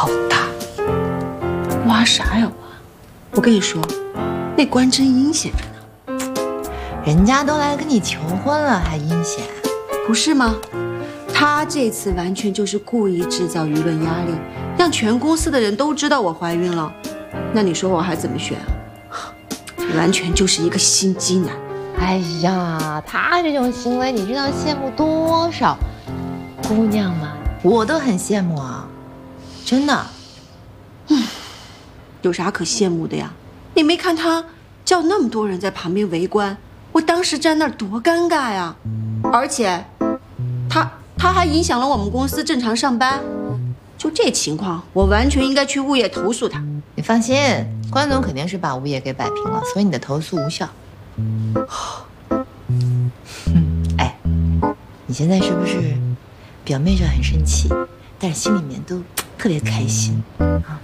好大。 挖啥呀挖？我跟你说，那关真阴险着呢。 人家都来跟你求婚了，还阴险？ 不是吗？他这次完全就是故意制造舆论压力，让全公司的人都知道我怀孕了。那你说我还怎么选啊？完全就是一个心机男。 哎呀，他这种行为，你知道羡慕多少姑娘吗？我都很羡慕啊，真的。 有啥可羡慕的呀？你没看他叫那么多人在旁边围观，我当时站那儿多尴尬呀！而且，他还影响了我们公司正常上班。就这情况，我完全应该去物业投诉他。 你放心，关总肯定是把物业给摆平了，所以你的投诉无效。哎，你现在是不是表面上很生气，但是心里面都特别开心啊？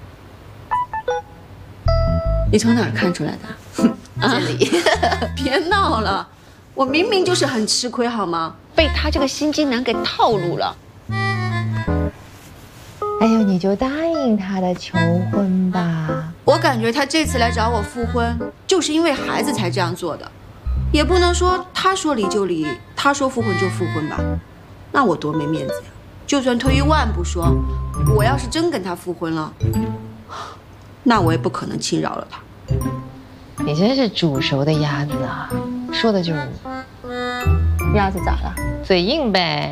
你从哪儿看出来的？ 这里， 别闹了，我明明就是很吃亏好吗？被他这个心机男给套路了。 哎呦，你就答应他的求婚吧。 我感觉他这次来找我复婚，就是因为孩子才这样做的，也不能说他说离就离，他说复婚就复婚吧，那我多没面子呀！就算退一万步说，我要是真跟他复婚了，那我也不可能轻饶了他。 你真是煮熟的鸭子啊，说的就是你。 鸭子咋了？ 嘴硬呗。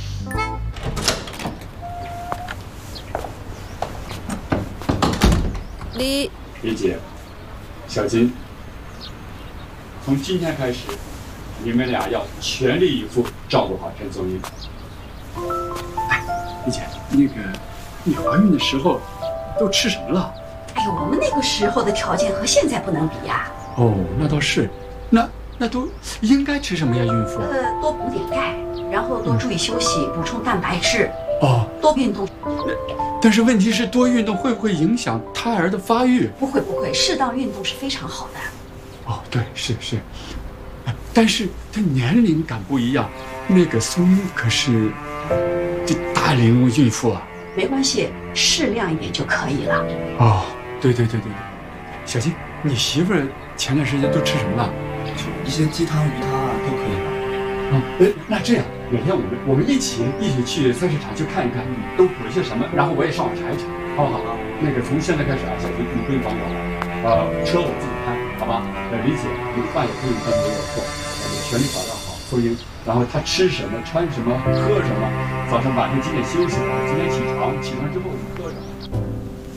李姐，小金，从今天开始，你们俩要全力以赴照顾好陈宗英。 哎，李姐，那个，你怀孕的时候都吃什么了？ 哎呦，我们那个时候的条件和现在不能比呀。 哦，那倒是，那都应该吃什么呀，孕妇？ 多补点钙，然后多注意休息，补充蛋白质。 哦， 多运动。 但是问题是，多运动会不会影响胎儿的发育？ 不会，适当运动是非常好的。 哦，对，是。但是她年龄感不一样，那个松英可是这大龄孕妇啊。 没关系，适量一点就可以了。 哦，对，小金，你媳妇儿前段时间都吃什么了？ 一些鸡汤、鱼汤啊都可以了。 那这样，哪天我们一起去菜市场去看一看，都补了些什么，然后我也上网查一查，好不好？那个从现在开始啊，小金你不用帮我了，车我自己开，好吧？李姐，你饭也可以跟没有做，全力保障好宗英。然后她吃什么、穿什么、喝什么，早上晚上几点休息，几点起床，起床之后你喝。